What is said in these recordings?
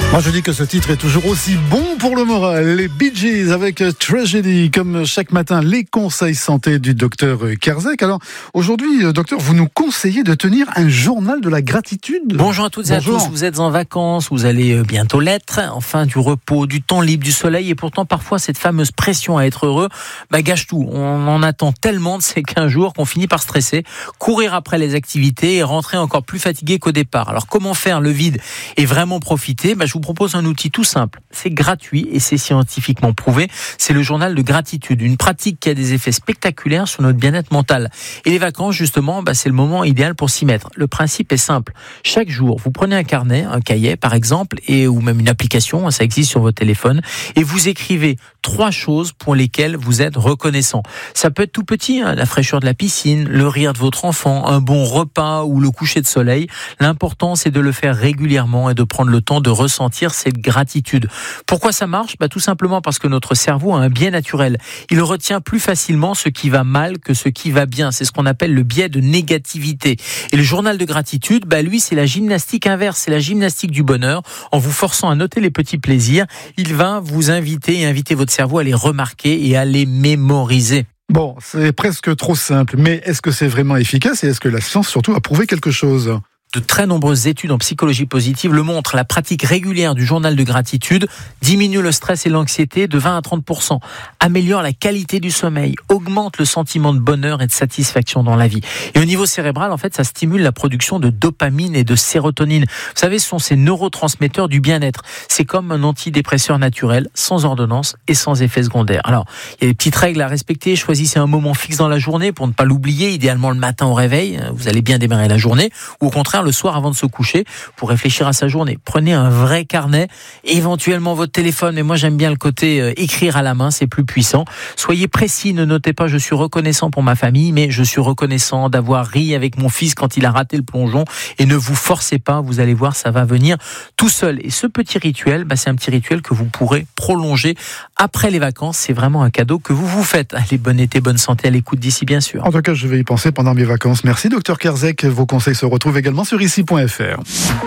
Moi je dis que ce titre est toujours aussi bon pour le moral. Les Bee Gees avec Tragedy, comme chaque matin, les conseils santé du docteur Kerzek. Alors aujourd'hui, docteur, vous nous conseillez de tenir un journal de la gratitude. Bonjour à toutes et à tous, vous êtes en vacances, vous allez bientôt l'être, enfin du repos, du temps libre, du soleil, et pourtant parfois cette fameuse pression à être heureux gâche tout. On en attend tellement de ces 15 jours qu'on finit par stresser, courir après les activités et rentrer encore plus fatigué qu'au départ. Alors comment faire le vide et vraiment profiter ? Je vous propose un outil tout simple, c'est gratuit et c'est scientifiquement prouvé, c'est le journal de gratitude, une pratique qui a des effets spectaculaires sur notre bien-être mental. Et les vacances justement, c'est le moment idéal pour s'y mettre. Le principe est simple, chaque jour vous prenez un carnet, un cahier par exemple, ou même une application, ça existe sur votre téléphone, et vous écrivez 3 choses pour lesquelles vous êtes reconnaissant. Ça peut être tout petit, la fraîcheur de la piscine, le rire de votre enfant, un bon repas ou le coucher de soleil. L'important c'est de le faire régulièrement et de prendre le temps de ressentir cette gratitude. Pourquoi ça marche ? Tout simplement parce que notre cerveau a un biais naturel. Il retient plus facilement ce qui va mal que ce qui va bien. C'est ce qu'on appelle le biais de négativité. Et le journal de gratitude, lui, c'est la gymnastique inverse, c'est la gymnastique du bonheur. En vous forçant à noter les petits plaisirs, il va vous inviter et inviter votre cerveau à les remarquer et à les mémoriser. Bon, c'est presque trop simple, mais est-ce que c'est vraiment efficace et est-ce que la science surtout a prouvé quelque chose ? De très nombreuses études en psychologie positive le montrent. La pratique régulière du journal de gratitude diminue le stress et l'anxiété de 20 à 30%, améliore la qualité du sommeil, augmente le sentiment de bonheur et de satisfaction dans la vie. Et au niveau cérébral, en fait, ça stimule la production de dopamine et de sérotonine. Vous savez, ce sont ces neurotransmetteurs du bien-être. C'est comme un antidépresseur naturel, sans ordonnance et sans effet secondaire. Alors, il y a des petites règles à respecter. Choisissez un moment fixe dans la journée pour ne pas l'oublier, idéalement le matin au réveil. Vous allez bien démarrer la journée. Ou au contraire, le soir avant de se coucher pour réfléchir à sa journée. Prenez un vrai carnet, éventuellement votre téléphone, mais moi j'aime bien le côté écrire à la main, c'est plus puissant. Soyez précis, ne notez pas je suis reconnaissant pour ma famille, mais je suis reconnaissant d'avoir ri avec mon fils quand il a raté le plongeon, et ne vous forcez pas, vous allez voir, ça va venir tout seul. Et ce petit rituel, c'est un petit rituel que vous pourrez prolonger après les vacances, c'est vraiment un cadeau que vous vous faites. Allez, bon été, bonne santé à l'écoute d'ici bien sûr. En tout cas, je vais y penser pendant mes vacances. Merci docteur Kerzek, vos conseils se retrouvent également sur ici.fr.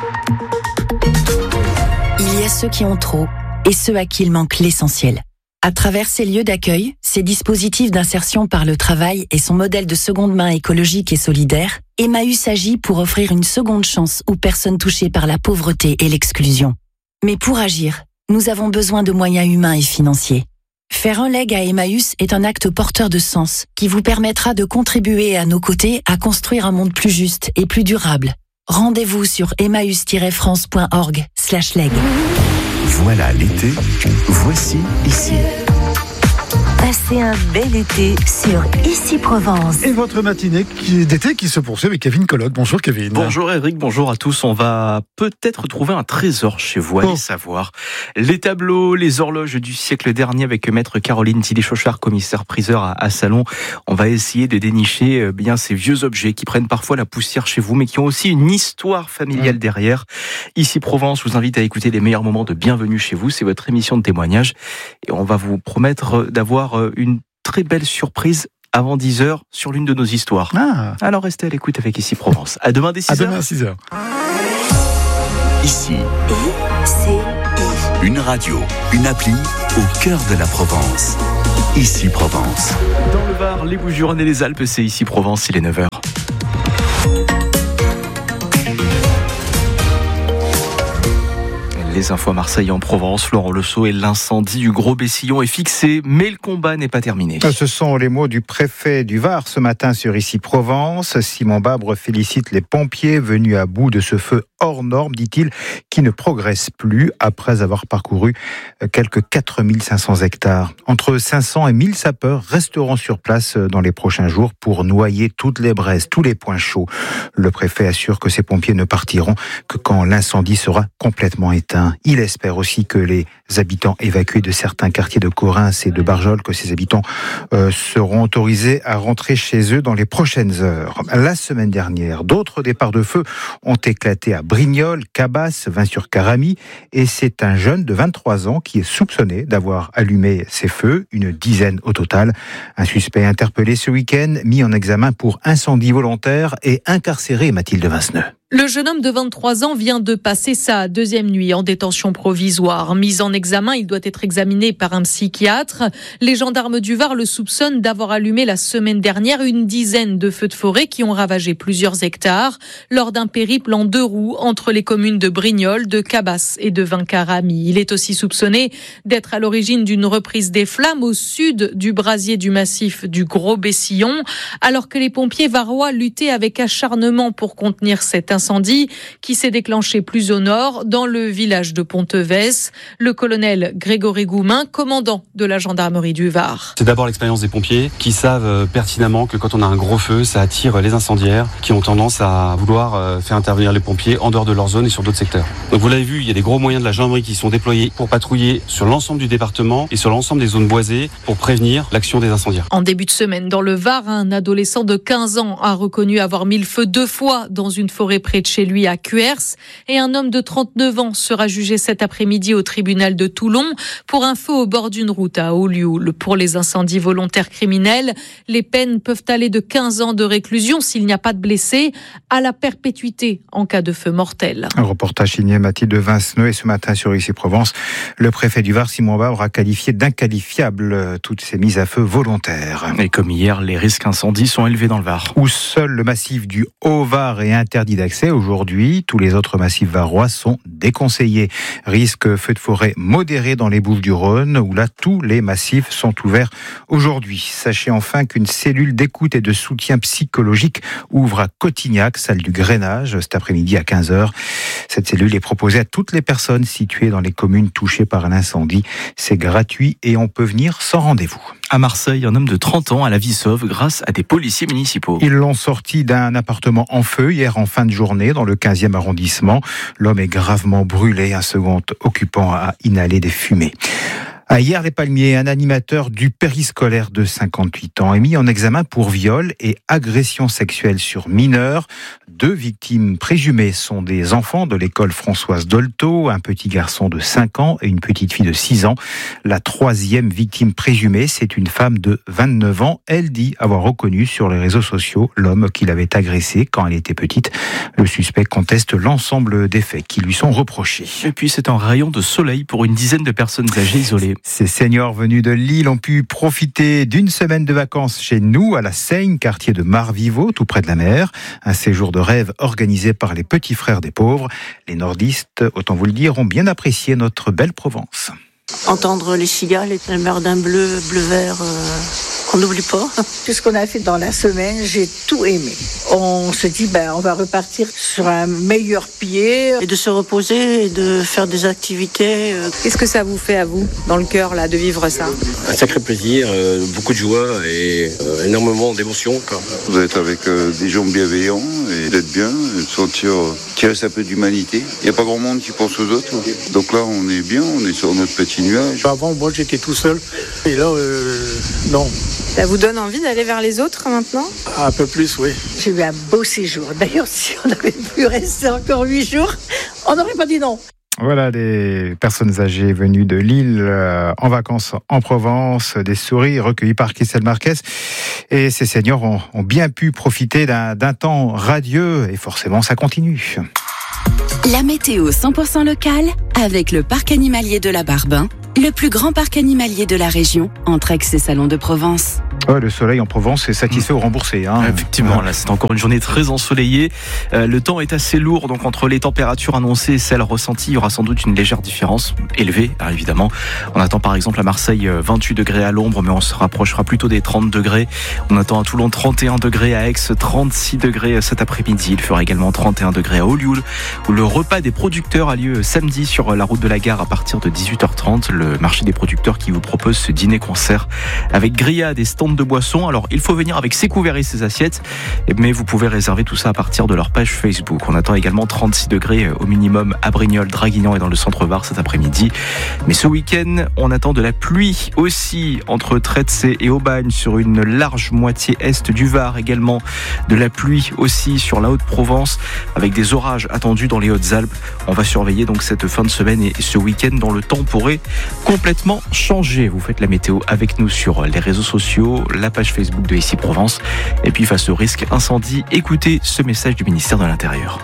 Il y a ceux qui ont trop et ceux à qui il manque l'essentiel. À travers ces lieux d'accueil, ces dispositifs d'insertion par le travail et son modèle de seconde main écologique et solidaire, Emmaüs agit pour offrir une seconde chance aux personnes touchées par la pauvreté et l'exclusion. Mais pour agir, nous avons besoin de moyens humains et financiers. Faire un leg à Emmaüs est un acte porteur de sens qui vous permettra de contribuer à nos côtés à construire un monde plus juste et plus durable. Rendez-vous sur emmaüs-france.org/leg. Voilà l'été, voici ici. Passez un bel été sur Ici Provence. Et votre matinée d'été qui se poursuit avec Kevin Colloque. Bonjour Kevin. Bonjour Eric, bonjour à tous. On va peut-être trouver un trésor chez vous, allez savoir. Les tableaux, les horloges du siècle dernier avec maître Caroline Tilly-Chauchard, commissaire-priseur à Salon. On va essayer de dénicher ces vieux objets qui prennent parfois la poussière chez vous, mais qui ont aussi une histoire familiale derrière. Ici Provence vous invite à écouter les meilleurs moments de Bienvenue chez vous. C'est votre émission de témoignage. Et on va vous promettre d'avoir une très belle surprise avant 10h sur l'une de nos histoires. Alors restez à l'écoute avec Ici Provence. À demain dès 6h. À demain à 6h. Ici. Une radio, une appli au cœur de la Provence. Ici Provence. Dans le Var, les Bouches-du-Rhône et les Alpes, c'est Ici Provence, il est 9h. Les infos à Marseille en Provence, Florent Lesault, et l'incendie du Gros Bessillon est fixé, mais le combat n'est pas terminé. Ce sont les mots du préfet du Var ce matin sur Ici Provence. Simon Babre félicite les pompiers venus à bout de ce feu hors norme, dit-il, qui ne progresse plus après avoir parcouru quelques 4500 hectares. Entre 500 et 1000 sapeurs resteront sur place dans les prochains jours pour noyer toutes les braises, tous les points chauds. Le préfet assure que ces pompiers ne partiront que quand l'incendie sera complètement éteint. Il espère aussi que les habitants évacués de certains quartiers de Corrins et de Barjol, que ces habitants seront autorisés à rentrer chez eux dans les prochaines heures. La semaine dernière, d'autres départs de feu ont éclaté à Brignoles, Cabasse, Vins-sur-Caramie, et c'est un jeune de 23 ans qui est soupçonné d'avoir allumé ces feux, une dizaine au total. Un suspect interpellé ce week-end, mis en examen pour incendie volontaire et incarcéré, Mathilde Vinceneux. Le jeune homme de 23 ans vient de passer sa deuxième nuit en détention provisoire. Mis en examen, il doit être examiné par un psychiatre. Les gendarmes du Var le soupçonnent d'avoir allumé la semaine dernière une dizaine de feux de forêt qui ont ravagé plusieurs hectares lors d'un périple en 2 roues entre les communes de Brignoles, de Cabas et de Vincaramy. Il est aussi soupçonné d'être à l'origine d'une reprise des flammes au sud du brasier du massif du Gros Bessillon, alors que les pompiers varois luttaient avec acharnement pour contenir cet incendie qui s'est déclenché plus au nord, dans le village de Pontevès. Le colonel Grégory Goumin, commandant de la gendarmerie du Var. C'est d'abord l'expérience des pompiers qui savent pertinemment que quand on a un gros feu, ça attire les incendiaires qui ont tendance à vouloir faire intervenir les pompiers en dehors de leur zone et sur d'autres secteurs. Donc vous l'avez vu, il y a des gros moyens de la gendarmerie qui sont déployés pour patrouiller sur l'ensemble du département et sur l'ensemble des zones boisées pour prévenir l'action des incendiaires. En début de semaine, dans le Var, un adolescent de 15 ans a reconnu avoir mis le feu 2 fois dans une forêt près de chez lui à Cuers, et un homme de 39 ans sera jugé cet après-midi au tribunal de Toulon pour un feu au bord d'une route à Olioul. Pour les incendies volontaires criminels, les peines peuvent aller de 15 ans de réclusion s'il n'y a pas de blessés à la perpétuité en cas de feu mortel. Un reportage signé Mathilde Vinceneux, et ce matin sur Ici Provence, le préfet du Var, Simon Babre, a qualifié d'inqualifiables toutes ces mises à feu volontaires. Et comme hier, les risques incendies sont élevés dans le Var. Où seul le massif du Haut-Var est interdit d'accès aujourd'hui, tous les autres massifs varois sont déconseillés. Risque feu de forêt modéré dans les Bouches-du-Rhône, où là tous les massifs sont ouverts aujourd'hui. Sachez enfin qu'une cellule d'écoute et de soutien psychologique ouvre à Cotignac, salle du Grainage, cet après-midi à 15h. Cette cellule est proposée à toutes les personnes situées dans les communes touchées par l'incendie. C'est gratuit et on peut venir sans rendez-vous. À Marseille, un homme de 30 ans a la vie sauve grâce à des policiers municipaux. Ils l'ont sorti d'un appartement en feu hier en fin de journée dans le 15e arrondissement. L'homme est gravement brûlé. Un second occupant a inhalé des fumées. À Hyères-les-Palmiers, un animateur du périscolaire de 58 ans est mis en examen pour viol et agression sexuelle sur mineurs. 2 victimes présumées sont des enfants de l'école Françoise Dolto, un petit garçon de 5 ans et une petite fille de 6 ans. La 3e victime présumée, c'est une femme de 29 ans. Elle dit avoir reconnu sur les réseaux sociaux l'homme qui l'avait agressée quand elle était petite. Le suspect conteste l'ensemble des faits qui lui sont reprochés. Et puis c'est un rayon de soleil pour une dizaine de personnes âgées isolées. Ces seniors venus de Lille ont pu profiter d'une semaine de vacances chez nous, à la Seigne, quartier de Marviveau, tout près de la mer. Un séjour de rêve organisé par les petits frères des pauvres. Les nordistes, autant vous le dire, ont bien apprécié notre belle Provence. Entendre les cigales et la mer d'un bleu-vert, qu'on n'oublie pas. Tout ce qu'on a fait dans la semaine, j'ai tout aimé. On se dit, on va repartir sur un meilleur pied. Et de se reposer et de faire des activités. Qu'est-ce que ça vous fait à vous, dans le cœur, là, de vivre ça ? Un sacré plaisir, beaucoup de joie et énormément d'émotion. Vous êtes avec des gens bienveillants et d'être bien, et de sentir qu'il reste un peu d'humanité. Il n'y a pas grand monde qui pense aux autres. Donc là, on est bien, on est sur notre petit nuage. Avant, moi, j'étais tout seul. Et là, non. Ça vous donne envie d'aller vers les autres maintenant ? Un peu plus, oui. J'ai eu un beau séjour. D'ailleurs, si on avait pu rester encore 8 jours, on n'aurait pas dit non. Voilà les personnes âgées venues de Lille en vacances en Provence, des sourires recueillies par Christelle Marquez. Et ces seniors ont bien pu profiter d'un temps radieux et forcément ça continue. La météo 100% locale avec le parc animalier de la Barbin, le plus grand parc animalier de la région, entre Aix et Salon de Provence. Ouais, le soleil en Provence est satisfait ou remboursé. Effectivement, là c'est encore une journée très ensoleillée. Le temps est assez lourd, donc entre les températures annoncées et celles ressenties, il y aura sans doute une légère différence, élevée évidemment. On attend par exemple à Marseille 28 degrés à l'ombre, mais on se rapprochera plutôt des 30 degrés. On attend à Toulon 31 degrés, à Aix 36 degrés cet après-midi. Il fera également 31 degrés à Olioul, où le repas des producteurs a lieu samedi sur la route de la gare à partir de 18h30. Le marché des producteurs qui vous propose ce dîner-concert avec grillades et stands de boissons. Alors il faut venir avec ses couverts et ses assiettes, mais vous pouvez réserver tout ça à partir de leur page Facebook. On attend également 36 degrés au minimum à Brignoles, Draguignan et dans le centre-Var cet après-midi. Mais ce week-end, on attend de la pluie aussi entre Tretze et Aubagne sur une large moitié est du Var, également de la pluie aussi sur la Haute-Provence avec des orages attendus dans les Hautes-Alpes. On va surveiller donc cette fin de semaine et ce week-end dont le temps pourrait complètement changer. Vous faites la météo avec nous sur les réseaux sociaux, la page Facebook de Ici Provence. Et puis face au risque incendie, écoutez ce message du ministère de l'Intérieur.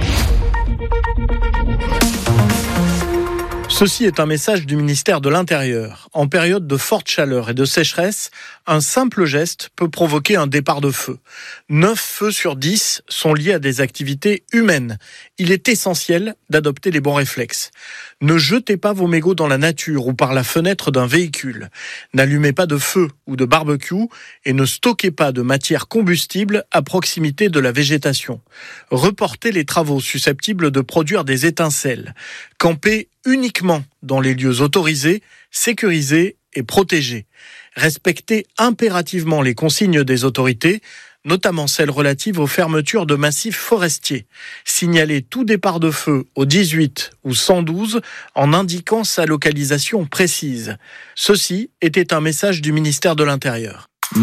Ceci est un message du ministère de l'Intérieur. En période de forte chaleur et de sécheresse, un simple geste peut provoquer un départ de feu. 9 feux sur 10 sont liés à des activités humaines. Il est essentiel d'adopter les bons réflexes. Ne jetez pas vos mégots dans la nature ou par la fenêtre d'un véhicule. N'allumez pas de feu ou de barbecue et ne stockez pas de matière combustible à proximité de la végétation. Reportez les travaux susceptibles de produire des étincelles. Campez uniquement dans les lieux autorisés, sécurisés et protégés. Respectez impérativement les consignes des autorités, notamment celles relatives aux fermetures de massifs forestiers. Signalez tout départ de feu au 18 ou 112 en indiquant sa localisation précise. Ceci était un message du ministère de l'Intérieur.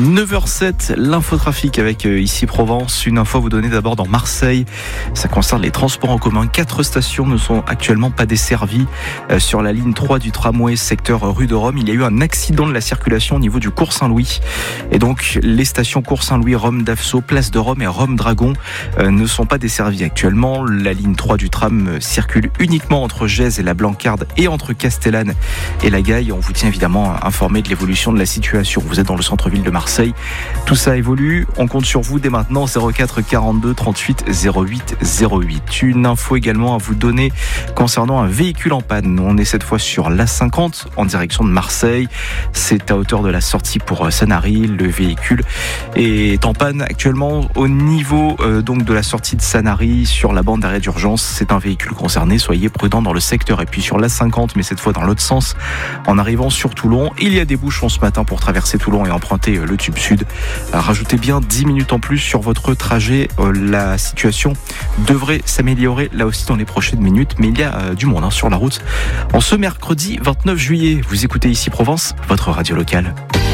9h07, l'infotrafic avec Ici Provence. Une info à vous donner d'abord dans Marseille. Ça concerne les transports en commun. 4 stations ne sont actuellement pas desservies sur la ligne 3 du tramway secteur rue de Rome. Il y a eu un accident de la circulation au niveau du Cours Saint-Louis. Et donc, les stations Cours Saint-Louis, Rome d'Avso, Place de Rome et Rome Dragon ne sont pas desservies actuellement. La ligne 3 du tram circule uniquement entre Gèze et la Blancarde et entre Castellane et la Gaille. On vous tient évidemment informé de l'évolution de la situation. Vous êtes dans le centre-ville de Marseille. Tout ça évolue. On compte sur vous dès maintenant. 04 42 38 08 08. Une info également à vous donner concernant un véhicule en panne. On est cette fois sur l'A50 en direction de Marseille. C'est à hauteur de la sortie pour Sanary. Le véhicule est en panne actuellement au niveau donc de la sortie de Sanary sur la bande d'arrêt d'urgence. C'est un véhicule concerné. Soyez prudents dans le secteur. Et puis sur l'A50, mais cette fois dans l'autre sens, en arrivant sur Toulon, il y a des bouchons ce matin pour traverser Toulon et emprunter le tube sud. Rajoutez bien 10 minutes en plus sur votre trajet. La situation devrait s'améliorer là aussi dans les prochaines minutes, mais il y a du monde sur la route. En ce mercredi 29 juillet, vous écoutez Ici Provence, votre radio locale.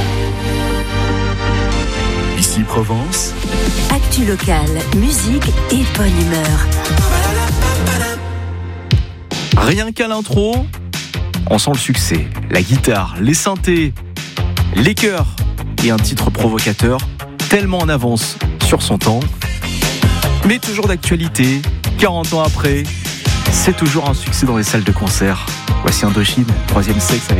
Ici Provence. Actu locale, musique et bonne humeur. Rien qu'à l'intro, on sent le succès. La guitare, les synthés, les chœurs et un titre provocateur, tellement en avance sur son temps, mais toujours d'actualité. 40 ans après, c'est toujours un succès dans les salles de concert. Voici Indochine, 3e sexe avec